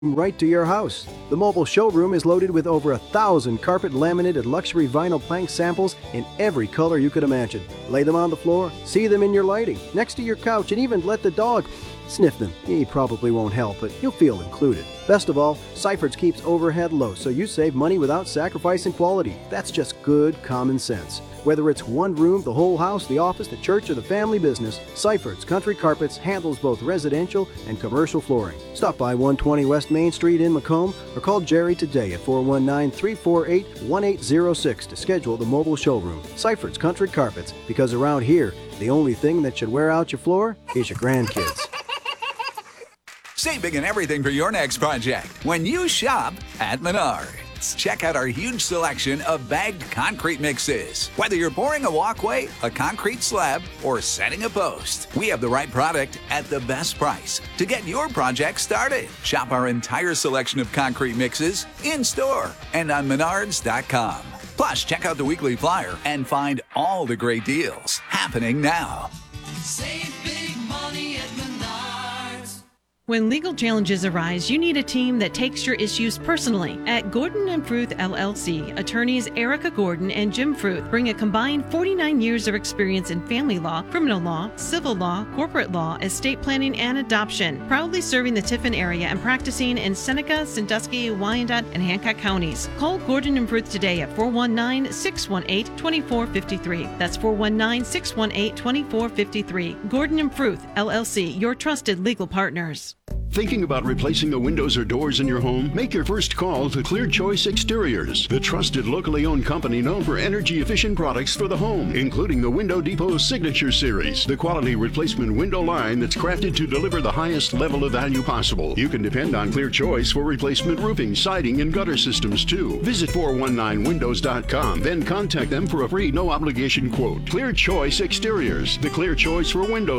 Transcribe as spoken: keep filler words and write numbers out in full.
right to your house. The mobile showroom is loaded with over a thousand carpet laminated luxury vinyl plank samples in every color you could imagine. Lay them on the floor, see them in your lighting, next to your couch, and even let the dog sniff them. He probably won't help, but you'll feel included. Best of all, Seifert's keeps overhead low, so you save money without sacrificing quality. That's just good common sense. Whether it's one room, the whole house, the office, the church, or the family business, Seifert's Country Carpets handles both residential and commercial flooring. Stop by one twenty West Main Street in Macomb or call Jerry today at four one nine, three four eight, one eight zero six to schedule the mobile showroom. Seifert's Country Carpets, because around here, the only thing that should wear out your floor is your grandkids. Save big on everything for your next project when you shop at Menards. Check out our huge selection of bagged concrete mixes. Whether you're pouring a walkway, a concrete slab, or setting a post, we have the right product at the best price to get your project started. Shop our entire selection of concrete mixes in-store and on menards dot com. Plus, check out the weekly flyer and find all the great deals happening now. Save big money at Menards. When legal challenges arise, you need a team that takes your issues personally. At Gordon and Fruth L L C, attorneys Erica Gordon and Jim Fruth bring a combined forty-nine years of experience in family law, criminal law, civil law, corporate law, estate planning, and adoption, proudly serving the Tiffin area and practicing in Seneca, Sandusky, Wyandotte, and Hancock counties. Call Gordon and Fruth today at four one nine, six one eight, two four five three. That's four one nine, six one eight, two four five three. Gordon and Fruth L L C, your trusted legal partners. Thinking about replacing the windows or doors in your home? Make your first call to Clear Choice Exteriors, the trusted locally owned company known for energy-efficient products for the home, including the Window Depot Signature Series, the quality replacement window line that's crafted to deliver the highest level of value possible. You can depend on Clear Choice for replacement roofing, siding, and gutter systems, too. Visit four one nine windows dot com, then contact them for a free, no-obligation quote. Clear Choice Exteriors, the clear choice for windows